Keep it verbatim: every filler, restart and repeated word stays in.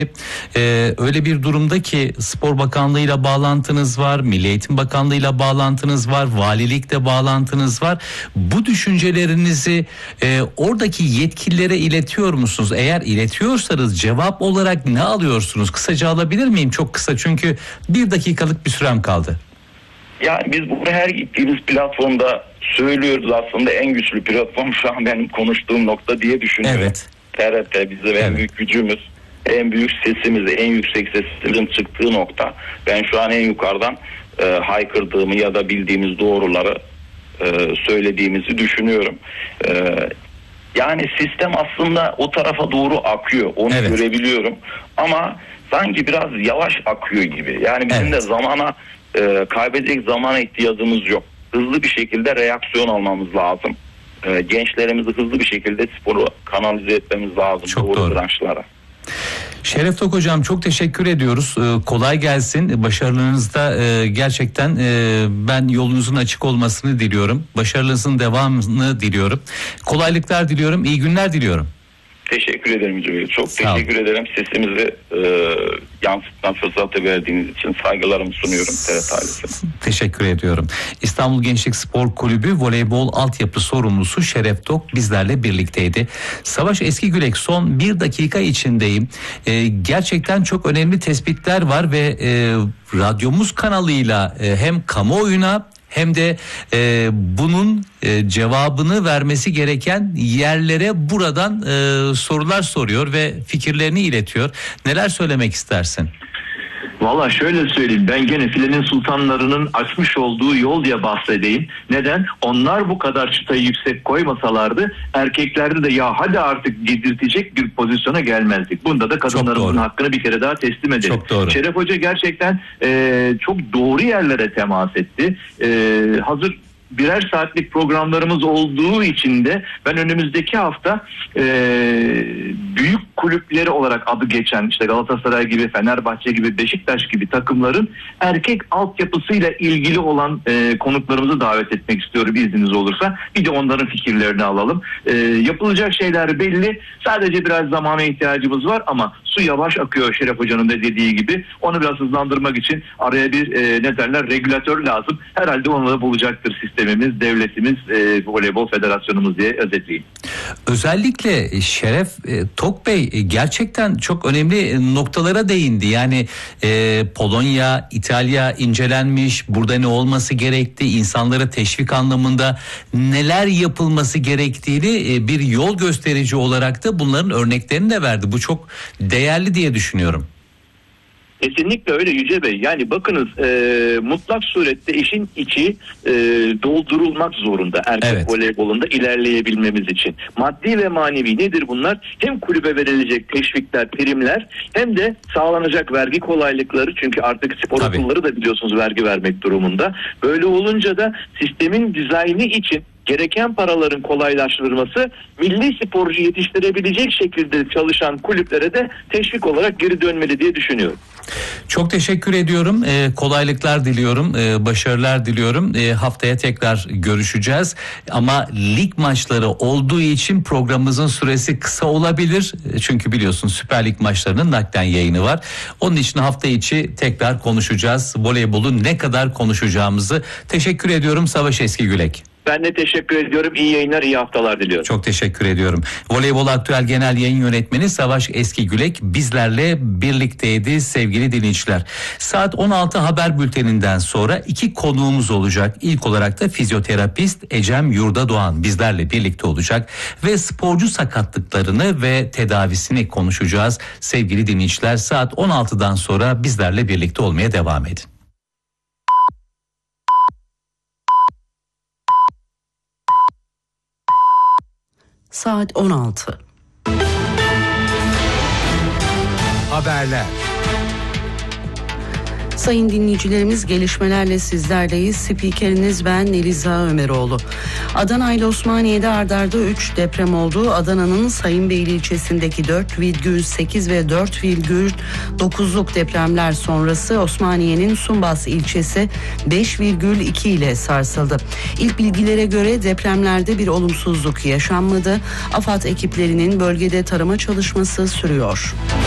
Ee, öyle bir durumda ki Spor Bakanlığı'yla bağlantınız var, Milli Eğitim Bakanlığı'yla bağlantınız var, valilikle bağlantınız var. Bu düşüncelerinizi e, oradaki yetkililere iletiyor musunuz? Eğer iletiyorsanız cevap olarak ne alıyorsunuz? Kısaca alabilir miyim? Çok kısa, çünkü bir dakikalık bir sürem kaldı. Yani biz bunu her gittiğimiz platformda söylüyoruz, aslında en güçlü platform şu an benim konuştuğum nokta diye düşünüyorum. Evet. T R T bizim evet. en büyük gücümüz, en büyük sesimiz, en yüksek sesimizin çıktığı nokta. Ben şu an en yukarıdan e, haykırdığımı ya da bildiğimiz doğruları e, söylediğimizi düşünüyorum. E, yani sistem aslında o tarafa doğru akıyor, onu evet. görebiliyorum. Ama sanki biraz yavaş akıyor gibi. Yani bizim evet. de zamana e, kaybedecek zamana ihtiyacımız yok. Hızlı bir şekilde reaksiyon almamız lazım. E, gençlerimizi hızlı bir şekilde sporu kanalize etmemiz lazım. Çok doğru, doğru. branşlara. Şeref Tok Hocam, çok teşekkür ediyoruz. Ee, kolay gelsin. Başarılarınızda e, gerçekten e, ben yolunuzun açık olmasını diliyorum. Başarınızın devamını diliyorum. Kolaylıklar diliyorum. İyi günler diliyorum. Teşekkür ederim Mücahit. Çok Sağ teşekkür olun. ederim. Sesimizi e, yansıtma fırsatı verdiğiniz için saygılarımı sunuyorum T R T ailesine. Teşekkür ediyorum. İstanbul Gençlik Spor Kulübü voleybol altyapı sorumlusu Şeref Tok bizlerle birlikteydi. Savaş Eskigülek, son bir dakika içindeyim. E, gerçekten çok önemli tespitler var ve e, radyomuz kanalıyla e, hem kamuoyuna hem de e, bunun e, cevabını vermesi gereken yerlere buradan e, sorular soruyor ve fikirlerini iletiyor. Neler söylemek istersin? Valla şöyle söyleyeyim, ben gene filenin sultanlarının açmış olduğu yol diye bahsedeyim. Neden? Onlar bu kadar çıtayı yüksek koymasalardı erkeklerde de ya hadi artık dedirtecek bir pozisyona gelmezdik. Bunda da kadınlarımızın hakkını bir kere daha teslim edelim. Çok doğru. Şeref Hoca gerçekten e, çok doğru yerlere temas etti. E, hazır birer saatlik programlarımız olduğu için de ben önümüzdeki hafta e, büyük kulüpleri olarak adı geçen işte Galatasaray gibi, Fenerbahçe gibi, Beşiktaş gibi takımların erkek altyapısıyla ilgili olan e, konuklarımızı davet etmek istiyorum, izniniz olursa. Bir de onların fikirlerini alalım. E, yapılacak şeyler belli. Sadece biraz zamana ihtiyacımız var ama su yavaş akıyor Şeref Hoca'nın da dediği gibi. Onu biraz hızlandırmak için araya bir e, ne derler regülatör lazım. Herhalde onu da bulacaktır sistemimiz, devletimiz, e, voleybol federasyonumuz diye özetleyeyim. Özellikle Şeref e, Tok Bey e, gerçekten çok önemli noktalara değindi. Yani e, Polonya, İtalya incelenmiş. Burada ne olması gerektiği, insanlara teşvik anlamında neler yapılması gerektiğini e, bir yol gösterici olarak da bunların örneklerini de verdi. Bu çok değerli diye düşünüyorum. Kesinlikle öyle Yüce Bey. Yani bakınız e, mutlak surette işin içi e, doldurulmak zorunda erkek evet. voleybolunda ilerleyebilmemiz için. Maddi ve manevi nedir bunlar? Hem kulübe verilecek teşvikler, primler hem de sağlanacak vergi kolaylıkları. Çünkü artık spor Tabii. okulları da biliyorsunuz vergi vermek durumunda. Böyle olunca da sistemin dizaynı için gereken paraların kolaylaştırılması, milli sporcu yetiştirebilecek şekilde çalışan kulüplere de teşvik olarak geri dönmeli diye düşünüyorum. Çok teşekkür ediyorum. Ee, kolaylıklar diliyorum. Ee, başarılar diliyorum. Ee, haftaya tekrar görüşeceğiz. Ama lig maçları olduğu için programımızın süresi kısa olabilir. Çünkü biliyorsun Süper Lig maçlarının naklen yayını var. Onun için hafta içi tekrar konuşacağız. Voleybolu ne kadar konuşacağımızı. Teşekkür ediyorum Savaş Eskigülek. Ben de teşekkür ediyorum. İyi yayınlar, iyi haftalar diliyorum. Çok teşekkür ediyorum. Voleybol Aktüel Genel Yayın Yönetmeni Savaş Eskigülek bizlerle birlikteydi sevgili dinleyiciler. Saat on altı haber bülteninden sonra iki konuğumuz olacak. İlk olarak da fizyoterapist Ecem Yurda Doğan bizlerle birlikte olacak ve sporcu sakatlıklarını ve tedavisini konuşacağız. Sevgili dinleyiciler, saat on altıdan sonra bizlerle birlikte olmaya devam edin. Saat on altı. Haberler. Sayın dinleyicilerimiz, gelişmelerle sizlerleyiz. Spikeriniz ben Eliza Ömeroğlu. Adana ile Osmaniye'de ard arda üç deprem oldu. Adana'nın Sayınbeyli ilçesindeki dört virgül sekiz ve dört virgül dokuzluk depremler sonrası Osmaniye'nin Sumbas ilçesi beş virgül iki ile sarsıldı. İlk bilgilere göre depremlerde bir olumsuzluk yaşanmadı. AFAD ekiplerinin bölgede tarama çalışması sürüyor.